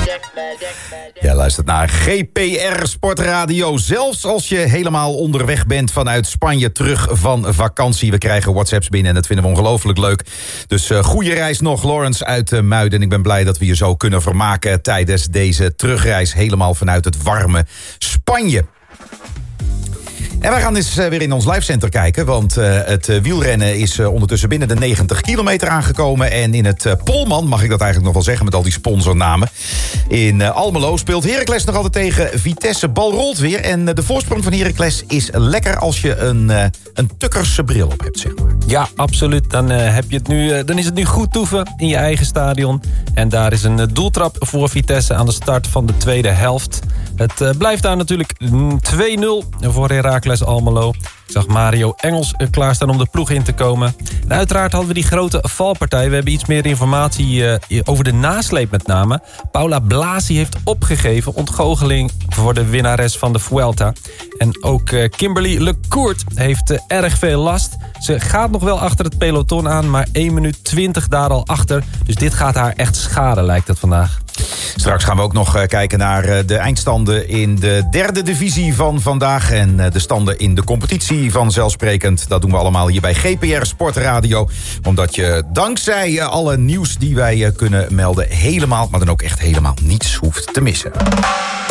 Ja, luistert naar GPR Sportradio. Zelfs als je helemaal onderweg bent vanuit Spanje terug van vakantie. We krijgen WhatsApps binnen en dat vinden we ongelooflijk leuk. Dus goede reis nog, Lawrence uit Muiden. En ik ben blij dat we je zo kunnen vermaken tijdens deze terugreis. Helemaal vanuit het warme Spanje. En wij gaan eens weer in ons livecenter kijken. Want het wielrennen is ondertussen binnen de 90 kilometer aangekomen. En in het Polman, mag ik dat eigenlijk nog wel zeggen met al die sponsornamen. In Almelo speelt Heracles nog altijd tegen Vitesse. Bal rolt weer. En de voorsprong van Heracles is lekker als je een Tukkerse bril op hebt, zeg maar. Ja, absoluut. Dan is het nu goed toeven in je eigen stadion. En daar is een doeltrap voor Vitesse aan de start van de tweede helft. Het blijft daar natuurlijk 2-0 voor Heracles Almelo. Ik zag Mario Engels klaarstaan om de ploeg in te komen. En uiteraard hadden we die grote valpartij. We hebben iets meer informatie over de nasleep met name. Paula Blasi heeft opgegeven. Ontgoocheling voor de winnares van de Vuelta. En ook Kimberly Lecourt heeft erg veel last. Ze gaat nog wel achter het peloton aan, maar 1 minuut 20 daar al achter. Dus dit gaat haar echt schaden, lijkt het vandaag. Straks gaan we ook nog kijken naar de eindstanden in de derde divisie van vandaag. En de standen in de competitie vanzelfsprekend. Dat doen we allemaal hier bij GPR Sportradio. Omdat je dankzij alle nieuws die wij kunnen melden helemaal, maar dan ook echt helemaal niets hoeft te missen.